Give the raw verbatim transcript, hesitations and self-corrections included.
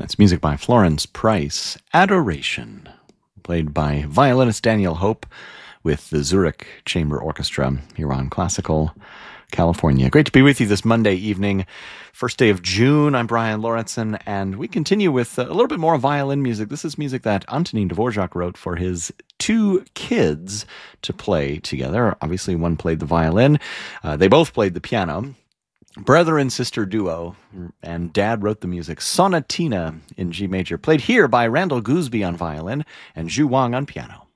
It's music by Florence Price, Adoration, played by violinist Daniel Hope with the Zurich Chamber Orchestra here on Classical California. Great to be with you this Monday evening, first day of June. I'm Brian Lauritsen, and we continue with a little bit more violin music. This is music that Antonin Dvorak wrote for his two kids to play together. Obviously, one played the violin. Uh, they both played the piano. Brother and sister duo, and Dad wrote the music. Sonatina in G major, played here by Randall Gooseby on violin and Zhu Wang on piano.